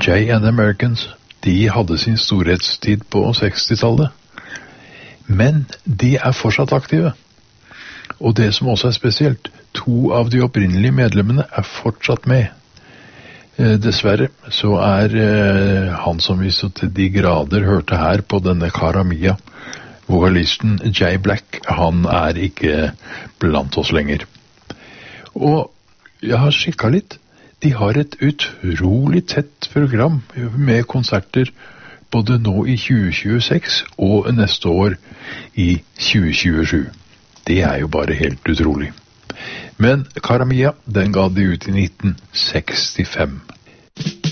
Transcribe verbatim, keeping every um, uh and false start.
Jay and the Americans, de hadde sin storhetstid på sekstitallet. Men de er fortsatt aktive. Og det som også er spesielt, to av de opprinnelige medlemmene er fortsatt med. Eh, dessverre så er eh, han som vi så til de grader hørte her på denne Cara Mia, vokalisten Jay Black, han er ikke blant oss lenger. Og jeg har skikket litt. De har et utrolig tett program med konserter både nå i tjue tjueseks og neste år i tjue tjuesju. Det er jo bare helt utrolig. Men Cara Mia, den ga de ut i nitten sekstifem.